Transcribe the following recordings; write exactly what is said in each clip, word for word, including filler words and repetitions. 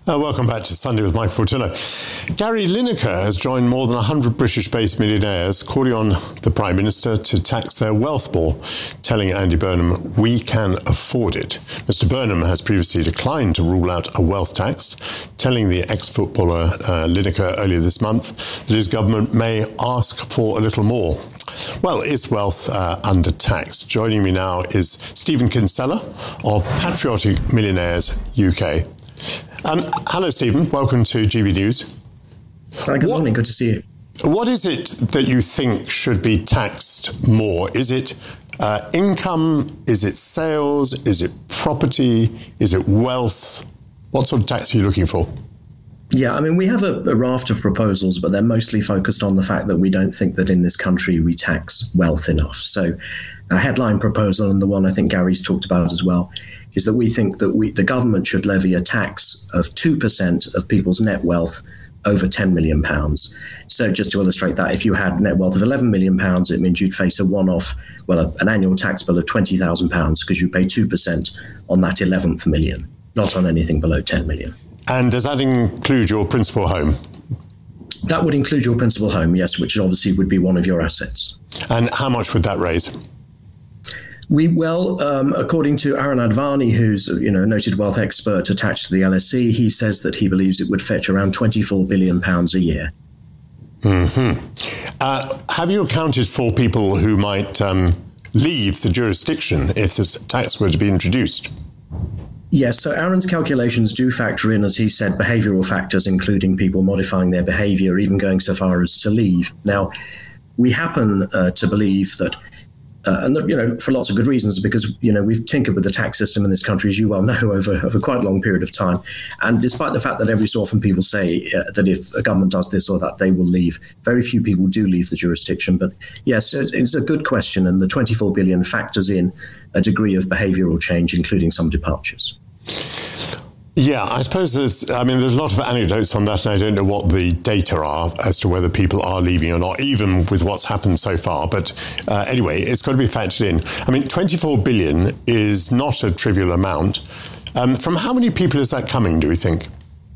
Uh, welcome back to Sunday with Michael Portillo. Gary Lineker has joined more than one hundred British-based millionaires calling on the Prime Minister to tax their wealth more, telling Andy Burnham, "We can afford it." Mister Burnham has previously declined to rule out a wealth tax, telling the ex-footballer uh, Lineker earlier this month that his government may ask for a little more. Well, is wealth uh, under tax? Joining me now is Stephen Kinsella of Patriotic Millionaires U K. Um, hello, Stephen. Welcome to G B News. Hi, good what, morning. Good to see you. What is it that you think should be taxed more? Is it uh, income? Is it sales? Is it property? Is it wealth? What sort of tax are you looking for? Yeah, I mean, we have a, a raft of proposals, but they're mostly focused on the fact that we don't think that in this country we tax wealth enough. So a headline proposal, and the one I think Gary's talked about as well, is that we think that we, the government should levy a tax of two percent of people's net wealth over ten million pounds. So just to illustrate that, if you had net wealth of eleven million pounds, it means you'd face a one-off, well, a, an annual tax bill of twenty thousand pounds because you pay two percent on that eleventh million, not on anything below ten million. And does that include your principal home? That would include your principal home, yes, which obviously would be one of your assets. And how much would that raise? We well, um, according to Arun Advani, who's you know a noted wealth expert attached to the L S E, he says that he believes it would fetch around twenty-four billion pounds a year. Mm-hmm. Uh, have you accounted for people who might um, leave the jurisdiction if this tax were to be introduced? Yes, so Aaron's calculations do factor in, as he said, behavioural factors, including people modifying their behaviour, even going so far as to leave. Now, we happen uh, to believe that, uh, and you know, for lots of good reasons, because you know we've tinkered with the tax system in this country, as you well know, over over quite a long period of time. And despite the fact that every so often people say uh, that if a government does this or that, they will leave, very few people do leave the jurisdiction. But yes, it's, it's a good question, and the twenty-four billion factors in a degree of behavioural change, including some departures. Yeah, I suppose there's, I mean, there's a lot of anecdotes on that, and I don't know what the data are as to whether people are leaving or not, even with what's happened so far. But uh, anyway, it's got to be factored in. I mean, twenty-four billion is not a trivial amount. Um, from how many people is that coming, do we think?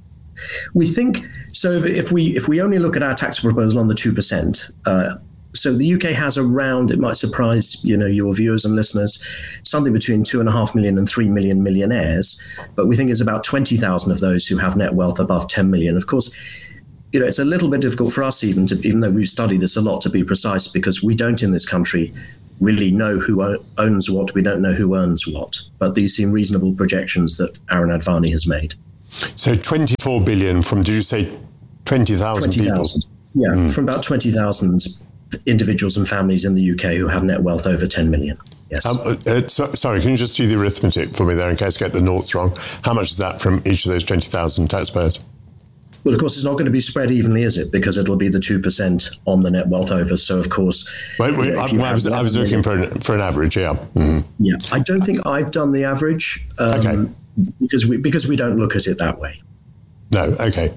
We think, so if we if we only look at our tax proposal on the two percent, uh, so the U K has around, it might surprise you know your viewers and listeners, something between two and a half million and three million millionaires. But we think it's about twenty thousand of those who have net wealth above ten million. Of course, you know it's a little bit difficult for us even to, even though we've studied this a lot, to be precise, because we don't in this country really know who owns what. We don't know who earns what. But these seem reasonable projections that Arun Advani has made. So twenty-four billion from, did you say twenty thousand people? Yeah, mm. from Hmm. about twenty thousand individuals and families in the U K who have net wealth over ten million. Yes. Um, uh, so, sorry, can you just do the arithmetic for me there in case I get the noughts wrong? How much is that from each of those twenty thousand taxpayers? Well, of course, it's not going to be spread evenly, is it? Because it'll be the two percent on the net wealth over. So, of course... Wait, wait, I, well, I, was, I was looking for an, for an average, yeah. Mm-hmm. Yeah, I don't think I've done the average um, okay. because we because we don't look at it that way. No, okay.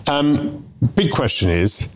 Um, big question is,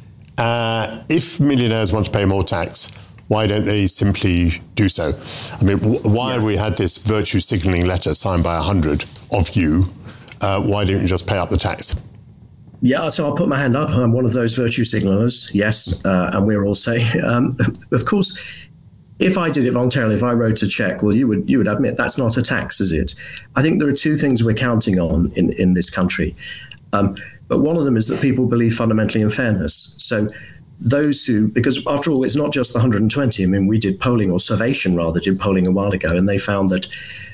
uh, if millionaires want to pay more tax, why don't they simply do so? I mean, why yeah. have we had this virtue signalling letter signed by a hundred of you? Uh, why don't you just pay up the tax? Yeah, so I'll put my hand up. I'm one of those virtue signalers, yes. Uh, and we're all saying, um, of course, if I did it voluntarily, if I wrote a check, well, you would you would admit that's not a tax, is it? I think there are two things we're counting on in, in this country. Um, but one of them is that people believe fundamentally in fairness. So those who, because after all, it's not just the one hundred twenty. I mean, we did polling, or Survation rather, did polling a while ago, and they found that,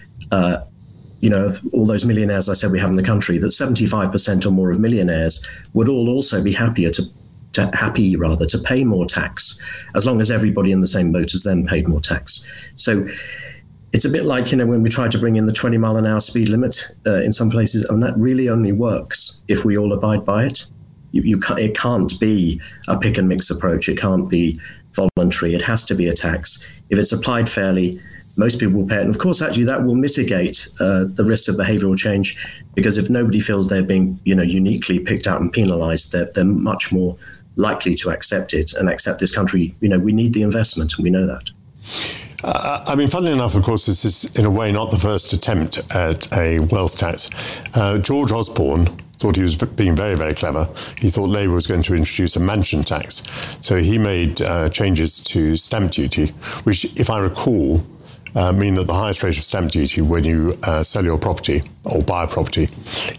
uh, you know, of all those millionaires I said we have in the country, that seventy-five percent or more of millionaires would all also be happier to, to happy rather to pay more tax, as long as everybody in the same boat as them paid more tax. So it's a bit like, you know, when we try to bring in the twenty mile an hour speed limit uh, in some places, and that really only works if we all abide by it. You, you can't, it can't be a pick and mix approach. It can't be voluntary. It has to be a tax. If it's applied fairly, most people will pay it. And of course, actually, that will mitigate uh, the risk of behavioral change, because if nobody feels they're being, you know, uniquely picked out and penalized, they're, they're much more likely to accept it and accept this country. You know, we need the investment, and we know that. Uh, I mean, funnily enough, of course, this is in a way not the first attempt at a wealth tax. Uh, George Osborne thought he was being very, very clever. He thought Labour was going to introduce a mansion tax. So he made uh, changes to stamp duty, which, if I recall, Uh, mean that the highest rate of stamp duty when you uh, sell your property or buy a property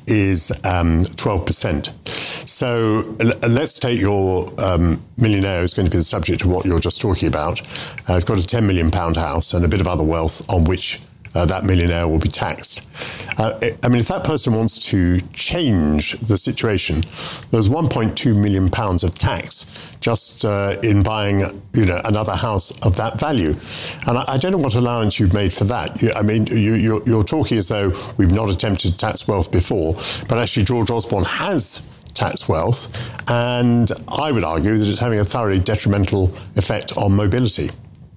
is um, twelve percent. So l- let's take your um, millionaire who's going to be the subject of what you're just talking about. Uh, he's got a ten million pound house and a bit of other wealth on which uh, that millionaire will be taxed. Uh, I mean, if that person wants to change the situation, there's one point two million pounds of tax just uh, in buying, you know, another house of that value. And I, I don't know what allowance you've made for that. You, I mean, you, you're, you're talking as though we've not attempted to tax wealth before, but actually George Osborne has taxed wealth, and I would argue that it's having a thoroughly detrimental effect on mobility.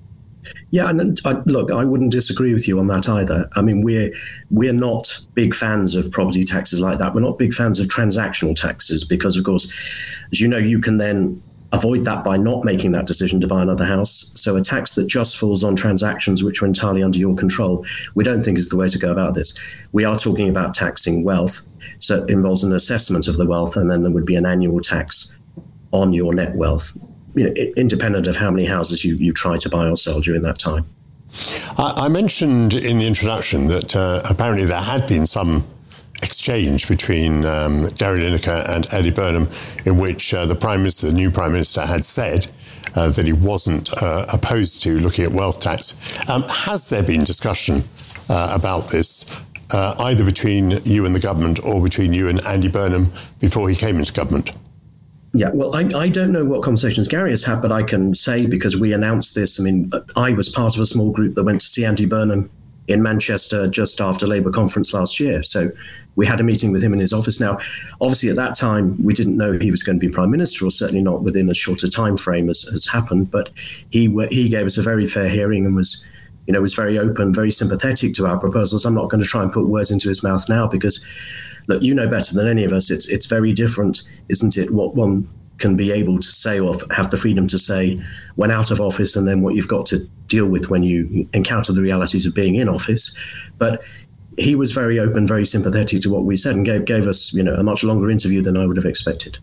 Yeah, and I, look, I wouldn't disagree with you on that either. I mean, we're we're not big fans of property taxes like that. We're not big fans of transactional taxes because, of course, as you know, you can then avoid that by not making that decision to buy another house. So a tax that just falls on transactions which are entirely under your control, we don't think is the way to go about this. We are talking about taxing wealth. So it involves an assessment of the wealth, and then there would be an annual tax on your net wealth, you know, independent of how many houses you, you try to buy or sell during that time. I, I mentioned in the introduction that uh, apparently there had been some exchange between um, Gary Lineker and Andy Burnham, in which uh, the Prime Minister, the new Prime Minister, had said uh, that he wasn't uh, opposed to looking at wealth tax. Um, has there been discussion uh, about this, uh, either between you and the government or between you and Andy Burnham before he came into government? Yeah, well, I, I don't know what conversations Gary has had, but I can say, because we announced this, I mean, I was part of a small group that went to see Andy Burnham in Manchester just after Labour conference last year. So we had a meeting with him in his office. Now, obviously, at that time, we didn't know he was going to be Prime Minister, or certainly not within as short a time frame as has happened. But he he gave us a very fair hearing and was, you know, was very open, very sympathetic to our proposals. I'm not going to try and put words into his mouth now because, look, you know better than any of us, it's it's very different, isn't it, what one can be able to say or have the freedom to say when out of office, and then what you've got to deal with when you encounter the realities of being in office. But he was very open, very sympathetic to what we said, and gave, gave us, you know, a much longer interview than I would have expected.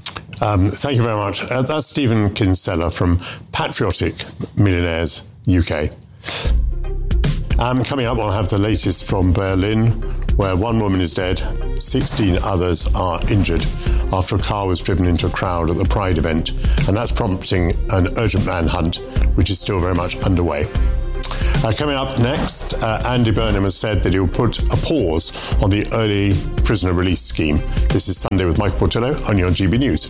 Um, thank you very much. Uh, that's Stephen Kinsella from Patriotic Millionaires U K. Um, coming up, we'll have the latest from Berlin, where one woman is dead, sixteen others are injured after a car was driven into a crowd at the Pride event, and that's prompting an urgent manhunt, which is still very much underway. Uh, coming up next, uh, Andy Burnham has said that he will put a pause on the early prisoner release scheme. This is Sunday with Mike Portillo, only on G B News.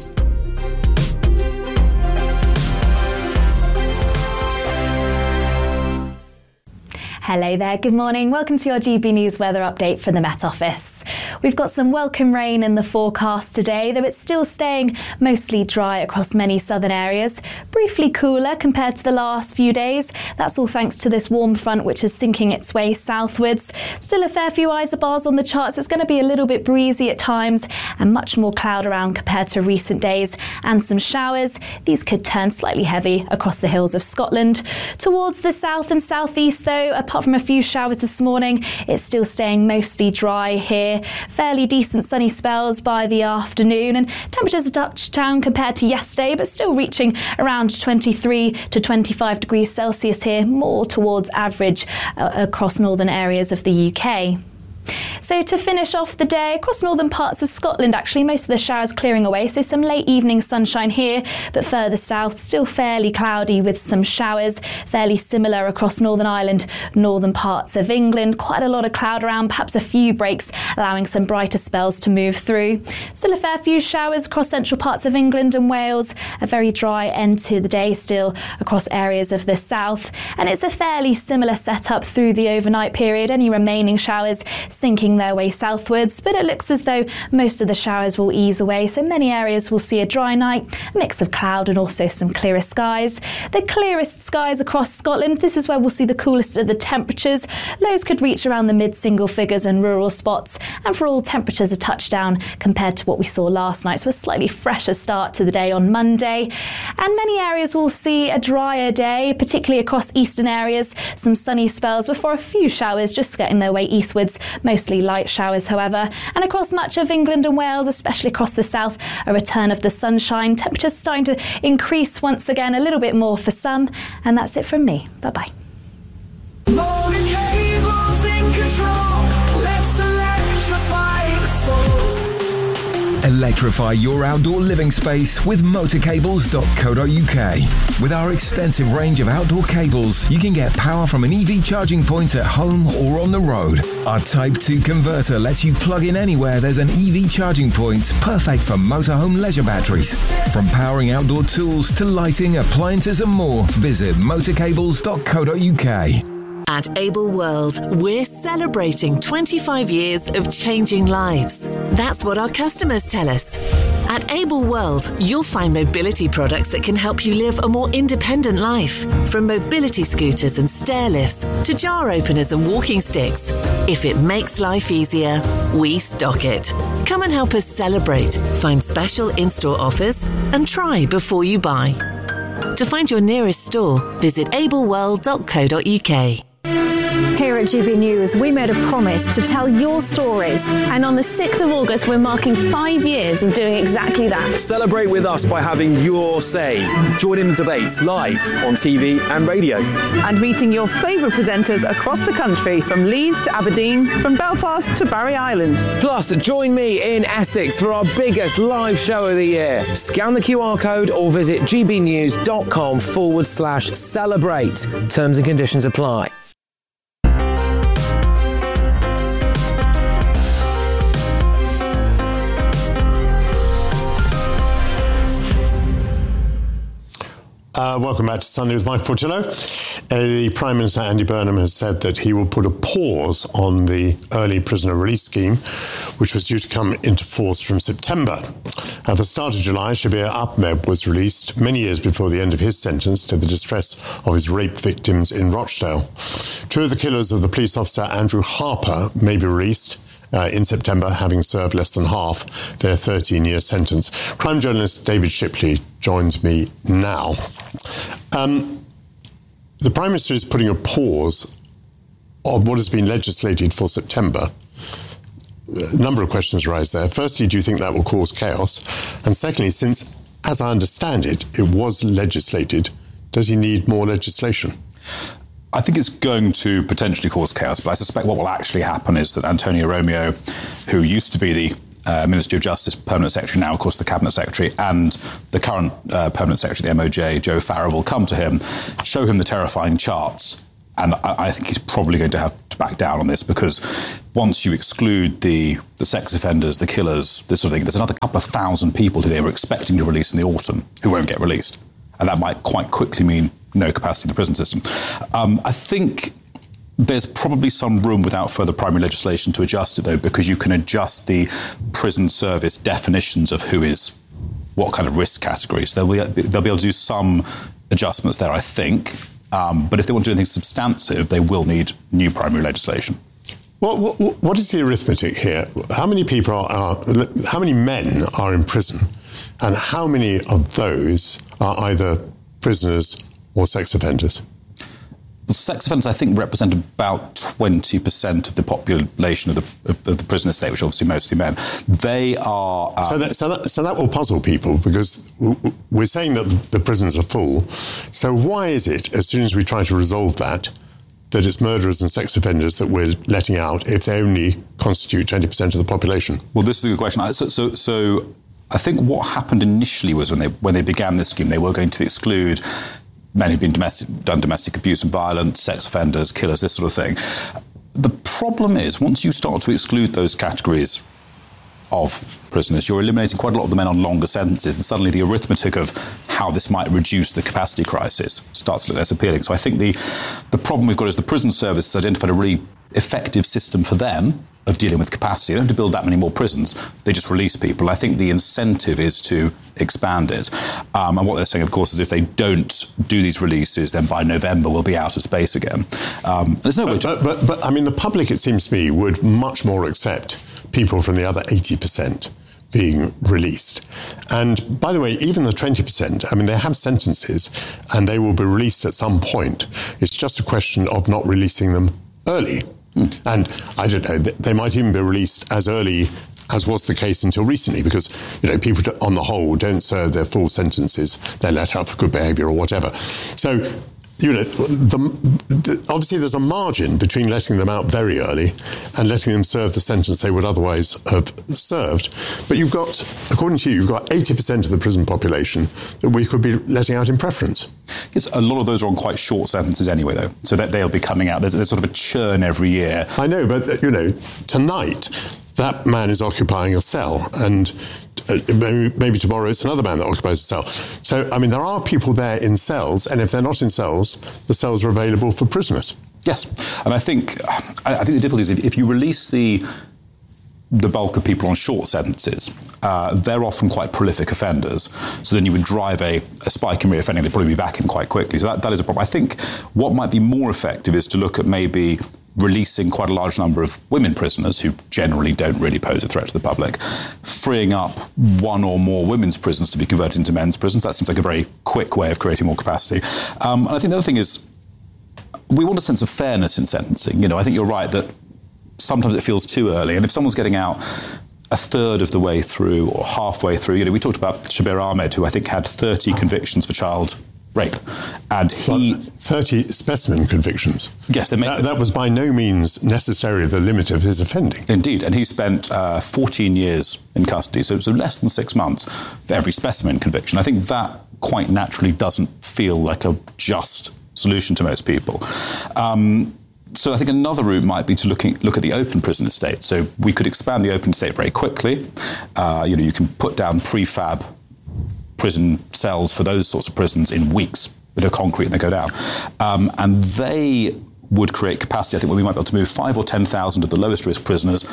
Hello there, good morning. Welcome to your G B News weather update from the Met Office. We've got some welcome rain in the forecast today, though it's still staying mostly dry across many southern areas. Briefly cooler compared to the last few days. That's all thanks to this warm front which is sinking its way southwards. Still a fair few isobars on the charts. It's going to be a little bit breezy at times and much more cloud around compared to recent days, and some showers. These could turn slightly heavy across the hills of Scotland. Towards the south and southeast though, apart from a few showers this morning, it's still staying mostly dry here. Fairly decent sunny spells by the afternoon, and temperatures a touch down compared to yesterday, but still reaching around twenty-three to twenty-five degrees Celsius here, more towards average uh, across northern areas of the U K. So to finish off the day, across northern parts of Scotland, actually, most of the showers clearing away, so some late evening sunshine here, but further south, still fairly cloudy with some showers, fairly similar across Northern Ireland, northern parts of England, quite a lot of cloud around, perhaps a few breaks, allowing some brighter spells to move through. Still a fair few showers across central parts of England and Wales, a very dry end to the day still across areas of the south, and it's a fairly similar setup through the overnight period. Any remaining showers sinking their way southwards, but it looks as though most of the showers will ease away, so many areas will see a dry night, a mix of cloud and also some clearer skies. The clearest skies across Scotland, this is where we'll see the coolest of the temperatures. Lows could reach around the mid-single figures in rural spots, and for all temperatures a touchdown compared to what we saw last night, so a slightly fresher start to the day on Monday. And many areas will see a drier day, particularly across eastern areas, some sunny spells before a few showers just getting their way eastwards, mostly light showers however. And across much of England and Wales, especially across the south, a return of the sunshine, temperatures starting to increase once again, a little bit more for some. And that's it from me. Bye-bye. Electrify your outdoor living space with motor cables dot co dot U K. With our extensive range of outdoor cables, you can get power from an E V charging point at home or on the road. Our Type two converter lets you plug in anywhere there's an E V charging point, perfect for motorhome leisure batteries. From powering outdoor tools to lighting, appliances and more, visit motor cables dot co dot U K. At Able World, we're celebrating twenty-five years of changing lives. That's what our customers tell us. At Able World, you'll find mobility products that can help you live a more independent life. From mobility scooters and stair lifts to jar openers and walking sticks. If it makes life easier, we stock it. Come and help us celebrate, find special in-store offers, and try before you buy. To find your nearest store, visit able world dot co dot U K. Here at G B News, we made a promise to tell your stories. And on the sixth of August, we're marking five years of doing exactly that. Celebrate with us by having your say. Join in the debates live on T V and radio. And meeting your favourite presenters across the country, from Leeds to Aberdeen, from Belfast to Barry Island. Plus, join me in Essex for our biggest live show of the year. Scan the Q R code or visit gbnews.com forward slash celebrate. Terms and conditions apply. Uh, welcome back to Sunday with Michael Portillo. Uh, the Prime Minister, Andy Burnham, has said that he will put a pause on the early prisoner release scheme, which was due to come into force from September. At the start of July, Shabir Ahmed was released many years before the end of his sentence, to the distress of his rape victims in Rochdale. Two of the killers of the police officer Andrew Harper may be released Uh, in September, having served less than half their thirteen-year sentence. Crime journalist David Shipley joins me now. Um, the Prime Minister is putting a pause on what has been legislated for September. A number of questions arise there. Firstly, do you think that will cause chaos? And secondly, since, as I understand it, it was legislated, does he need more legislation? I think it's going to potentially cause chaos, but I suspect what will actually happen is that Antonio Romeo, who used to be the uh, Ministry of Justice Permanent Secretary, now of course the Cabinet Secretary, and the current uh, Permanent Secretary of the M O J, Joe Farrell, will come to him, show him the terrifying charts, and I, I think he's probably going to have to back down on this, because once you exclude the, the sex offenders, the killers, this sort of thing, there's another couple of thousand people who they were expecting to release in the autumn who won't get released. And that might quite quickly mean no capacity in the prison system. Um, I think there's probably some room without further primary legislation to adjust it, though, because you can adjust the prison service definitions of who is what kind of risk categories. So they'll be, they'll be able to do some adjustments there, I think. Um, but if they want to do anything substantive, they will need new primary legislation. What, what, what is the arithmetic here? How many people are, are, how many men are in prison? And how many of those are either prisoners or sex offenders? The sex offenders, I think, represent about twenty percent of the population of the, of the prison estate, which are obviously mostly men. They are... Um, so, that, so, that, so that will puzzle people, because we're saying that the prisons are full. So why is it, as soon as we try to resolve that, that it's murderers and sex offenders that we're letting out if they only constitute twenty percent of the population? Well, this is a good question. So... so, so I think what happened initially was when they when they began this scheme, they were going to exclude men who've been domestic, done domestic abuse and violence, sex offenders, killers, this sort of thing. The problem is, once you start to exclude those categories of prisoners, you're eliminating quite a lot of the men on longer sentences, and suddenly the arithmetic of how this might reduce the capacity crisis starts to look less appealing. So I think the the problem we've got is the prison service has identified a really effective system for them, of dealing with capacity. They don't have to build that many more prisons. They just release people. I think the incentive is to expand it. Um, and what they're saying, of course, is if they don't do these releases, then by November we'll be out of space again. Um, there's no but, way to... but, but, but, I mean, the public, it seems to me, would much more accept people from the other eighty percent being released. And by the way, even the twenty percent, I mean, they have sentences and they will be released at some point. It's just a question of not releasing them early. Mm. And I don't know, they might even be released as early as was the case until recently, because, you know, people on the whole don't serve their full sentences. They're let out for good behaviour or whatever. So, you know, the, the, obviously there's a margin between letting them out very early and letting them serve the sentence they would otherwise have served. But you've got, according to you, you've got eighty percent of the prison population that we could be letting out in preference. Yes, a lot of those are on quite short sentences anyway, though, so that they'll be coming out. There's, there's sort of a churn every year. I know, but, you know, tonight that man is occupying a cell, and uh, maybe, maybe tomorrow it's another man that occupies a cell. So, I mean, there are people there in cells, and if they're not in cells, the cells are available for prisoners. Yes, and I think I, I think the difficulty is if, if you release the the bulk of people on short sentences, uh, they're often quite prolific offenders. So then you would drive a, a spike in reoffending. They'd probably be back in quite quickly. So that, that is a problem. I think what might be more effective is to look at maybe releasing quite a large number of women prisoners who generally don't really pose a threat to the public, freeing up one or more women's prisons to be converted into men's prisons. That seems like a very quick way of creating more capacity. Um, and I think the other thing is we want a sense of fairness in sentencing. You know, I think you're right that sometimes it feels too early. And if someone's getting out a third of the way through or halfway through, you know, we talked about Shabir Ahmed, who I think had thirty convictions for child rape, and he... Well, thirty specimen convictions. Yes, they made... That, that was by no means necessarily the limit of his offending. Indeed, and he spent uh, fourteen years in custody, so, so less than six months for every specimen conviction. I think that quite naturally doesn't feel like a just solution to most people. Um, so I think another route might be to looking, look at the open prison estate. So we could expand the open estate very quickly. Uh, you know, you can put down prefab prison cells for those sorts of prisons in weeks, bit of concrete and they go down. Um, and they would create capacity. I think where we might be able to move five or ten thousand of the lowest risk prisoners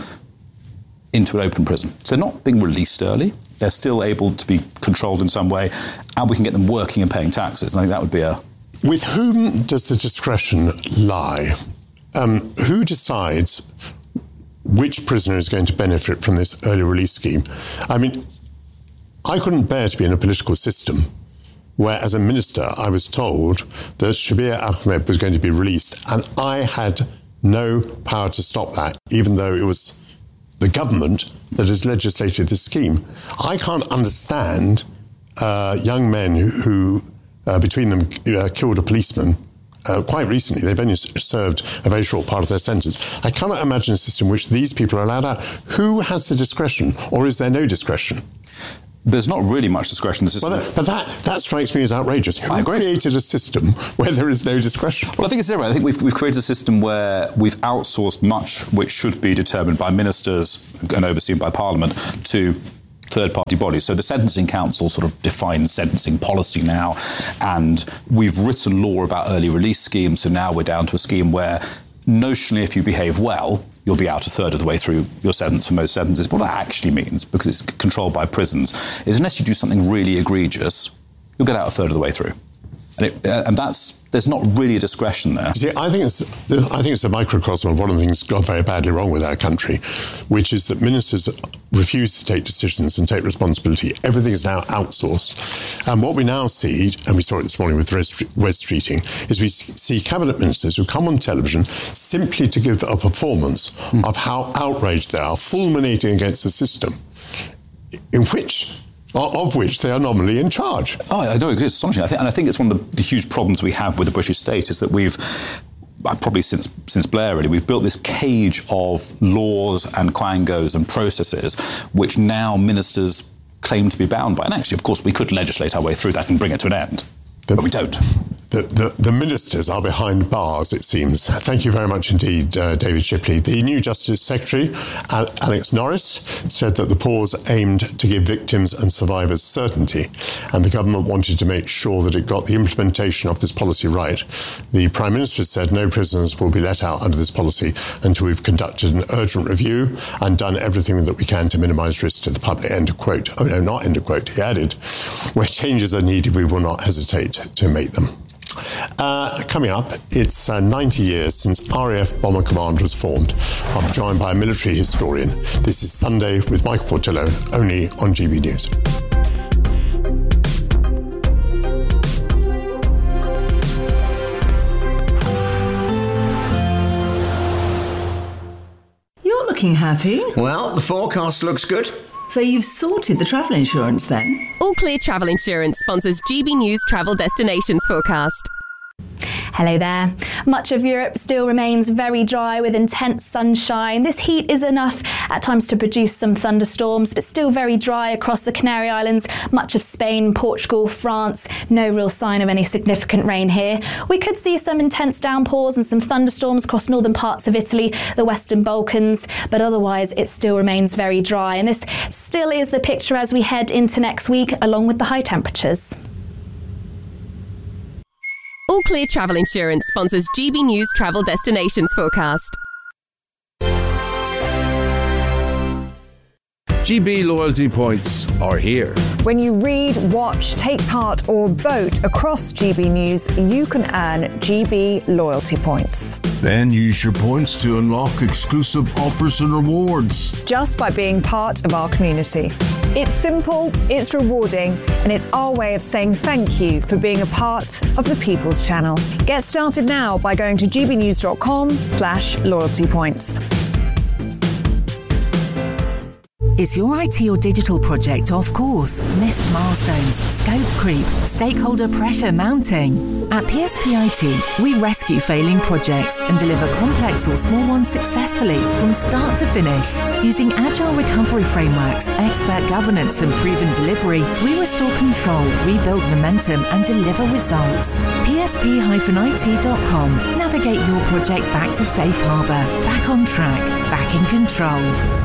into an open prison. So they're not being released early. They're still able to be controlled in some way, and we can get them working and paying taxes. And I think that would be a... With whom does the discretion lie? Um, who decides which prisoner is going to benefit from this early release scheme? I mean, I couldn't bear to be in a political system where, as a minister, I was told that Shabir Ahmed was going to be released, and I had no power to stop that, even though it was the government that has legislated this scheme. I can't understand uh, young men who, who uh, between them, uh, killed a policeman Uh, quite recently. They've only served a very short part of their sentence. I cannot imagine a system in which these people are allowed out. Who has the discretion, or is there no discretion? There's not really much discretion in the system. Well, but that, that strikes me as outrageous. Who I agree. created a system where there is no discretion? Well, I think it's different. I think we've, we've created a system where we've outsourced much which should be determined by ministers and overseen by Parliament to third-party bodies. So the Sentencing Council sort of defines sentencing policy now, and we've written law about early release schemes, so now we're down to a scheme where notionally if you behave well, you'll be out a third of the way through your sentence for most sentences. What that actually means, because it's controlled by prisons, is unless you do something really egregious, you'll get out a third of the way through. And, it, uh, and that's there's not really a discretion there. See, I think it's I think it's a microcosm of one of the things that's gone very badly wrong with our country, which is that ministers refuse to take decisions and take responsibility. Everything is now outsourced. And what we now see, and we saw it this morning with Wes Streeting, is we see cabinet ministers who come on television simply to give a performance mm. of how outraged they are, fulminating against the system, in which... of which they are nominally in charge. Oh, I know, it's astonishing. I think, and I think it's one of the, the huge problems we have with the British state is that we've, probably since since Blair really, we've built this cage of laws and quangos and processes which now ministers claim to be bound by. And actually, of course, we could legislate our way through that and bring it to an end, but, but we don't. the, the, the ministers are behind bars, it seems. Thank you very much indeed, uh, David Shipley. The new Justice Secretary, Al- Alex Norris, said that the pause aimed to give victims and survivors certainty, and the government wanted to make sure that it got the implementation of this policy right. The Prime Minister said no prisoners will be let out under this policy until we've conducted an urgent review and done everything that we can to minimise risk to the public. End of quote. Oh no, not end of quote. He added, where changes are needed, we will not hesitate to make them. Uh, coming up, it's uh, ninety years since R A F Bomber Command was formed. I'll be joined by a military historian. This is Sunday with Michael Portillo, only on G B News. You're looking happy. Well, the forecast looks good. So you've sorted the travel insurance then? All Clear Travel Insurance sponsors G B News Travel Destinations Forecast. Hello there. Much of Europe still remains very dry with intense sunshine. This heat is enough at times to produce some thunderstorms, but still very dry across the Canary Islands, much of Spain, Portugal, France. No real sign of any significant rain here. We could see some intense downpours and some thunderstorms across northern parts of Italy, the Western Balkans, but otherwise it still remains very dry. And this still is the picture as we head into next week, along with the high temperatures. All Clear Travel Insurance sponsors G B News Travel Destinations Forecast. G B loyalty points are here. When you read, watch, take part or vote across G B News, you can earn G B loyalty points. Then use your points to unlock exclusive offers and rewards. Just by being part of our community. It's simple, it's rewarding, and it's our way of saying thank you for being a part of the People's Channel. Get started now by going to gbnews.com slash loyalty points. Is your I T or digital project off course? Missed milestones, scope creep, stakeholder pressure mounting? At P S P I T, we rescue failing projects and deliver complex or small ones successfully from start to finish. Using agile recovery frameworks, expert governance and proven delivery, we restore control, rebuild momentum and deliver results. P S P I T dot com. Navigate your project back to safe harbour, back on track, back in control.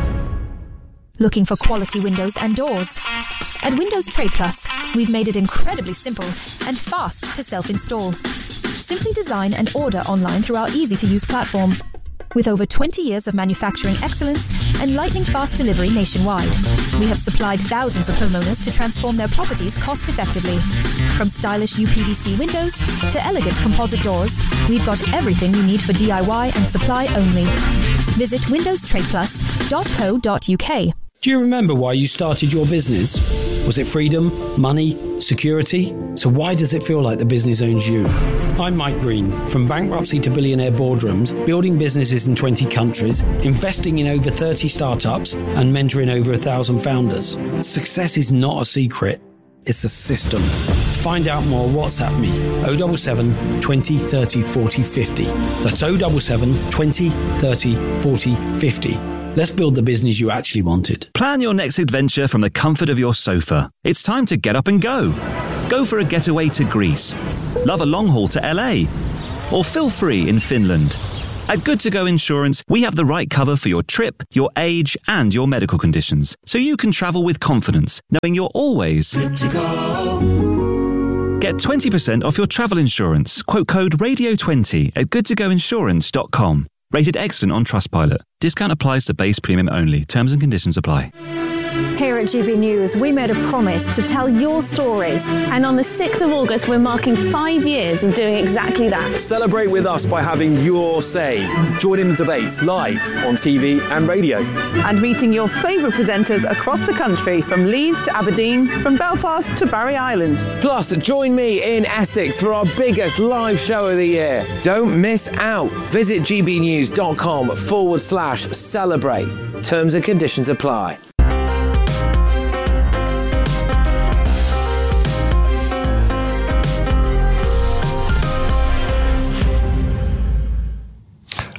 Looking for quality windows and doors? At Windows Trade Plus, we've made it incredibly simple and fast to self-install. Simply design and order online through our easy-to-use platform. With over twenty years of manufacturing excellence and lightning-fast delivery nationwide, we have supplied thousands of homeowners to transform their properties cost-effectively. From stylish U P V C windows to elegant composite doors, we've got everything you need for D I Y and supply only. Visit windows trade plus dot co dot U K. Do you remember why you started your business? Was it freedom, money, security? So why does it feel like the business owns you? I'm Mike Green, from bankruptcy to billionaire boardrooms, building businesses in twenty countries, investing in over thirty startups, and mentoring over a thousand founders. Success is not a secret, it's a system. Find out more, WhatsApp me, oh seven seven, twenty, thirty, forty, fifty. That's oh seven seven, twenty, thirty, forty, fifty. Let's build the business you actually wanted. Plan your next adventure from the comfort of your sofa. It's time to get up and go. Go for a getaway to Greece. Love a long haul to L A. Or feel free in Finland. At Good To Go Insurance, we have the right cover for your trip, your age, and your medical conditions, so you can travel with confidence, knowing you're always good to go. Get twenty percent off your travel insurance. Quote code radio twenty at good to go insurance dot com. Rated excellent on Trustpilot. Discount applies to base premium only. Terms and conditions apply. Here at G B News, we made a promise to tell your stories. And on the sixth of August, we're marking five years of doing exactly that. Celebrate with us by having your say. Join in the debates live on T V and radio. And meeting your favourite presenters across the country, from Leeds to Aberdeen, from Belfast to Barry Island. Plus, join me in Essex for our biggest live show of the year. Don't miss out. Visit gbnews.com forward slash celebrate. Terms and conditions apply.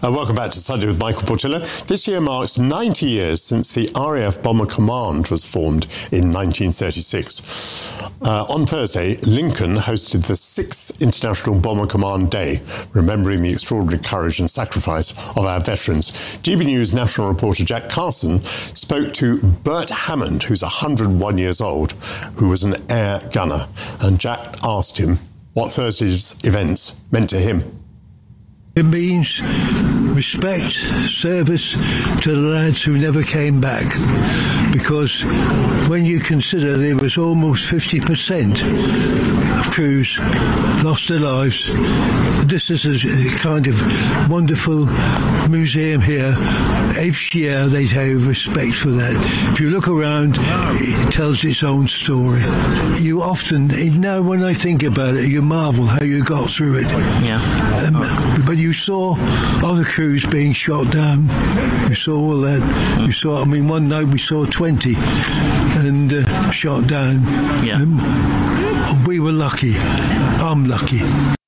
Uh, welcome back to Sunday with Michael Portillo. This year marks ninety years since the R A F Bomber Command was formed in nineteen thirty-six. Uh, on Thursday, Lincoln hosted the sixth International Bomber Command Day, remembering the extraordinary courage and sacrifice of our veterans. G B News national reporter Jack Carson spoke to Bert Hammond, who's one hundred and one years old, who was an air gunner. And Jack asked him what Thursday's events meant to him. It means respect, service to the lads who never came back. Because when you consider there was almost fifty percent of crews lost their lives, this is a kind of wonderful museum here. Each year they have respect for that. If you look around, it tells its own story. You often, now when I think about it, you marvel how you got through it. Yeah. Um, but you saw other crews being shot down. You saw all that. You saw, I mean, one night we saw twenty and uh, shot down. Yeah. Um, we were lucky. I'm lucky.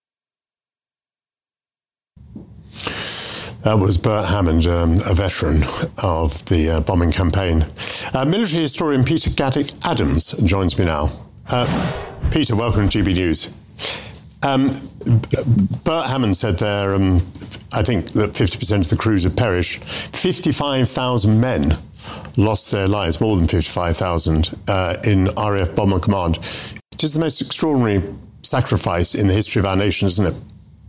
That was Bert Hammond, um, a veteran of the uh, bombing campaign. Uh, military historian Peter Gaddick Adams joins me now. Uh, Peter, welcome to G B News. Um, Bert Hammond said there, um, I think that fifty percent of the crews had perished. fifty-five thousand men lost their lives, more than fifty-five thousand, uh, in R A F Bomber Command. It is the most extraordinary sacrifice in the history of our nation, isn't it?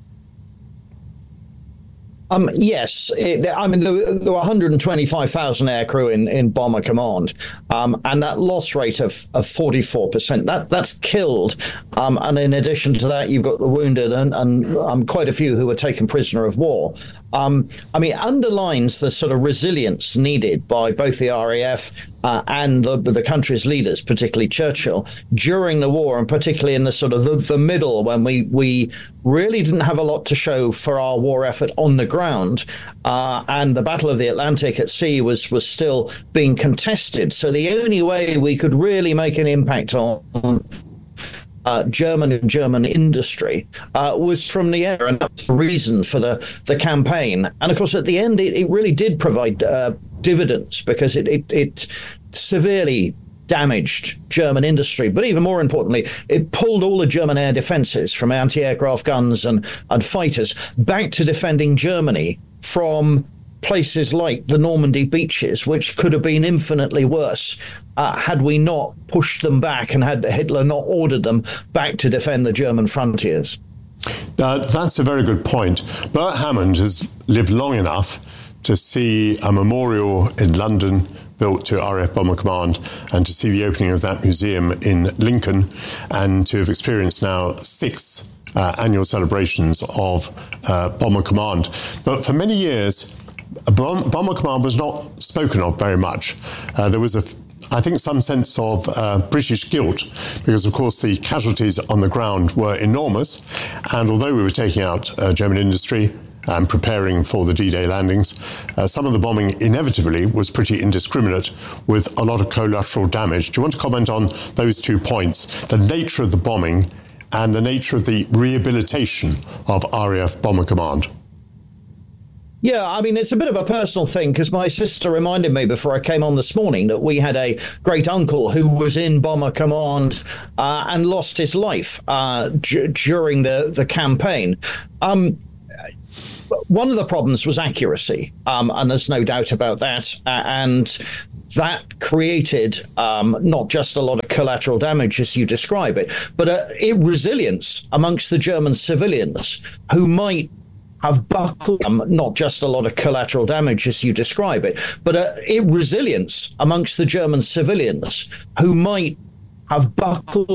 Um, yes, it, I mean, there, there were one hundred twenty-five thousand aircrew in, in Bomber Command, um, and that loss rate of, of forty-four percent, that, that's killed. Um, and in addition to that, you've got the wounded and, and um, quite a few who were taken prisoner of war. Um, I mean, underlines the sort of resilience needed by both the R A F uh, and the, the country's leaders, particularly Churchill, during the war, and particularly in the sort of the, the middle, when we, we really didn't have a lot to show for our war effort on the ground, uh, and the Battle of the Atlantic at sea was, was still being contested. So the only way we could really make an impact on Uh, German and German industry uh, was from the air, and that's the reason for the, the campaign. And of course, at the end, it, it really did provide uh, dividends, because it, it, it severely damaged German industry. But even more importantly, it pulled all the German air defenses from anti-aircraft guns and, and fighters back to defending Germany from places like the Normandy beaches, which could have been infinitely worse uh, had we not pushed them back and had Hitler not ordered them back to defend the German frontiers. Uh, that's a very good point. Bert Hammond has lived long enough to see a memorial in London built to R A F Bomber Command, and to see the opening of that museum in Lincoln, and to have experienced now six uh, annual celebrations of uh, Bomber Command. But for many years, Bomber Command was not spoken of very much. Uh, there was, a, I think, some sense of uh, British guilt, because, of course, the casualties on the ground were enormous. And although we were taking out uh, German industry and preparing for the D-Day landings, uh, some of the bombing inevitably was pretty indiscriminate, with a lot of collateral damage. Do you want to comment on those two points, the nature of the bombing and the nature of the rehabilitation of R A F Bomber Command? Yeah, I mean, it's a bit of a personal thing, because my sister reminded me before I came on this morning that we had a great uncle who was in Bomber Command uh, and lost his life uh, d- during the, the campaign. Um, one of the problems was accuracy, um, and there's no doubt about that. Uh, and that created um, not just a lot of collateral damage, as you describe it, but a, a resilience amongst the German civilians who might have buckled, um, not just a lot of collateral damage, as you describe it, but a, a resilience amongst the German civilians who might have buckled